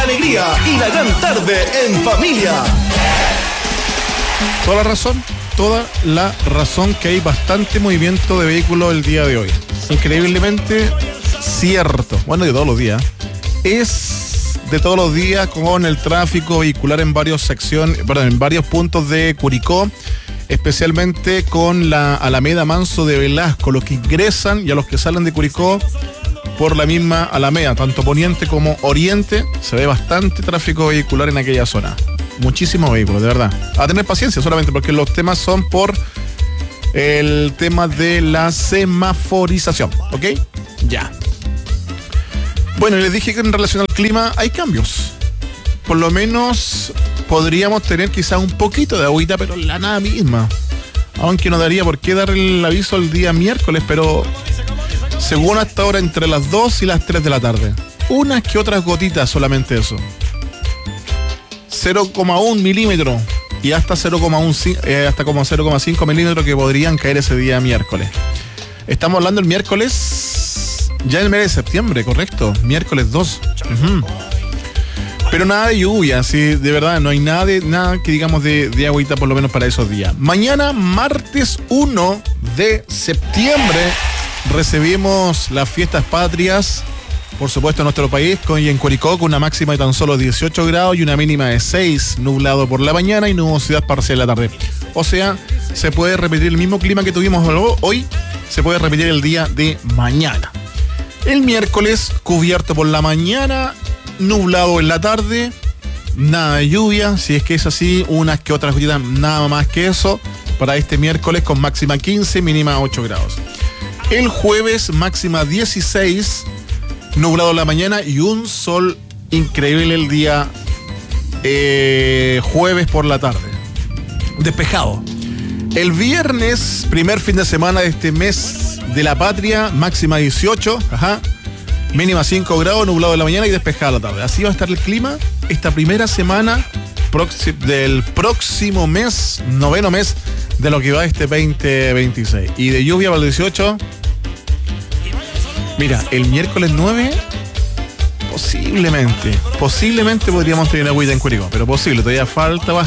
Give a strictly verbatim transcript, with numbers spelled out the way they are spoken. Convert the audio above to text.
alegría y la gran tarde en familia. Toda la razón, toda la razón que hay bastante movimiento de vehículos el día de hoy. Increíblemente cierto. Bueno, de todos los días. Es de todos los días con el tráfico vehicular en varias secciones, perdón, en varios puntos de Curicó, especialmente con la Alameda Manso de Velasco, los que ingresan y a los que salen de Curicó por la misma Alameda, tanto poniente como oriente, se ve bastante tráfico vehicular en aquella zona. Muchísimos vehículos, de verdad. A tener paciencia solamente porque los temas son por el tema de la semaforización, ¿ok? Ya. Bueno, les dije que en relación al clima hay cambios. Por lo menos podríamos tener quizá un poquito de agüita, pero la nada misma. Aunque no daría por qué dar el aviso el día miércoles, pero según hasta ahora entre las dos y las tres de la tarde. Unas que otras gotitas, solamente eso. cero coma uno milímetros y hasta cero coma uno, eh, hasta como cero coma cinco milímetros que podrían caer ese día miércoles. Estamos hablando el miércoles, ya en el mes de septiembre, correcto, miércoles dos. Uh-huh. Pero nada de lluvia, sí, de verdad, no hay nada de nada que digamos de, de agüita por lo menos para esos días. Mañana, martes uno de septiembre, recibimos las fiestas patrias, por supuesto en nuestro país, con, y en Curicó, con una máxima de tan solo dieciocho grados y una mínima de seis, nublado por la mañana y nubosidad parcial en la tarde. O sea, se puede repetir el mismo clima que tuvimos hoy, se puede repetir el día de mañana. El miércoles, cubierto por la mañana, nublado en la tarde, nada de lluvia, si es que es así, unas que otras gotitas, nada más que eso, para este miércoles con máxima quince, mínima ocho grados. El jueves, máxima dieciséis, nublado en la mañana y un sol increíble el día eh, jueves por la tarde. Despejado. El viernes, primer fin de semana de este mes de la patria, máxima dieciocho, ajá, mínima cinco grados, nublado en la mañana y despejado en la tarde. Así va a estar el clima esta primera semana proxi- del próximo mes, noveno mes de lo que va este veinte veintiséis. Y de lluvia para el dieciocho. Mira, el miércoles nueve, posiblemente, posiblemente podríamos tener agüita en Curicó, pero posible, todavía falta